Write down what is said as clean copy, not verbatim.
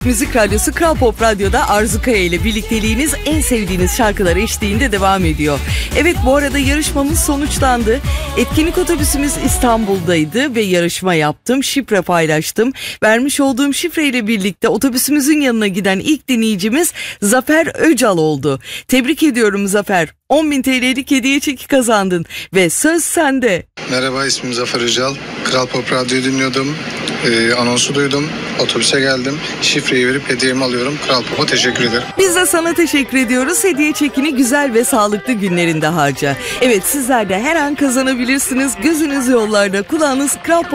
Müzik Radyosu Kral Pop Radyo'da Arzu Kaya ile birlikteliğiniz en sevdiğiniz şarkılar eşliğinde devam ediyor. Evet, bu arada yarışmamız sonuçlandı. Etkinlik otobüsümüz İstanbul'daydı ve yarışma yaptım, şifre paylaştım. Vermiş olduğum şifreyle birlikte otobüsümüzün yanına giden ilk dinleyicimiz Zafer Öcal oldu. Tebrik ediyorum Zafer. 10.000 TL'lik hediye çeki kazandın ve söz sende. Merhaba, ismim Zafer Öcal. Kral Pop Radyo'yu dinliyordum. Anonsu duydum. Otobüse geldim. Şifreyi verip hediyemi alıyorum. Kral Pop'a teşekkür ederim. Biz de sana teşekkür ediyoruz. Hediye çekini güzel ve sağlıklı günlerinde harca. Evet, sizler de her an kazanabilirsiniz. Gözünüz yollarda, kulağınız Kral Pop